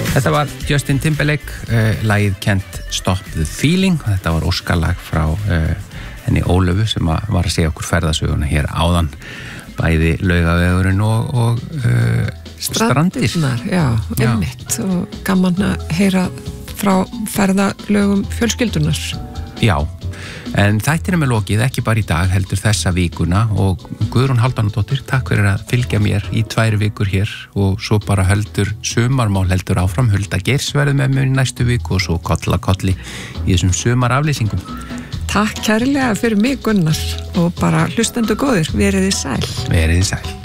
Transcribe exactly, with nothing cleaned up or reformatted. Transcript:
Þetta var Justin Timberlake, uh, lagið Can't Stop the Feeling. Þetta var óskalag frá uh, henni Ólöfu sem að var að segja okkur ferðasöguna hér áðan, bæði Laugavegurinn og, og uh, Strandir. Já, einmitt, og gaman að heyra frá ferðalögum fjölskyldunar. Já, en þættinum er lokið, ekki bara í dag, heldur þessa vikuna, og Guðrún Hálfdánadóttir, takk fyrir að fylgja mér í tvær vikur hér, og svo bara heldur sumarmál heldur áfram, Hulda Geirs verður með mér í næstu viku og svo kolla kolli í þessum sumaraflýsingum. Takk kærlega fyrir mig, Gunnar, og bara hlustendur góðir, verið þið sæl. Verið þið sæl.